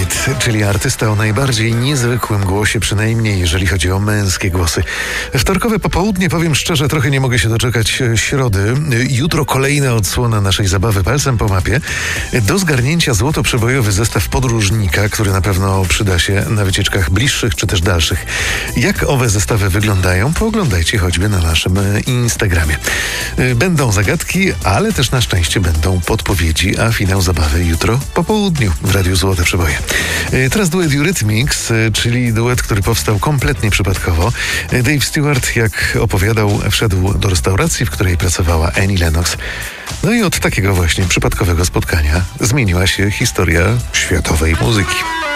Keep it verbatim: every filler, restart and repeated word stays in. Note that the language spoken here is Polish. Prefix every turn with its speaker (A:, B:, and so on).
A: Wright, czyli artysta o najbardziej niezwykłym głosie, przynajmniej jeżeli chodzi o męskie głosy. Wtorkowe popołudnie, powiem szczerze, trochę nie mogę się doczekać środy. Jutro kolejna odsłona naszej zabawy palcem po mapie. Do zgarnięcia złoto-przebojowy zestaw podróżnika, który na pewno przyda się na wycieczkach bliższych czy też dalszych. Jak owe zestawy wyglądają, pooglądajcie choćby na naszym Instagramie. Będą zagadki, ale też na szczęście będą podpowiedzi, a finał zabawy jutro po południu w Radiu Złote Przeboje. Teraz duet Eurythmics, czyli duet, który powstał kompletnie przypadkowo. Dave Stewart, jak opowiadał, wszedł do restauracji, w której pracowała Annie Lennox. No i od takiego właśnie przypadkowego spotkania zmieniła się historia światowej muzyki.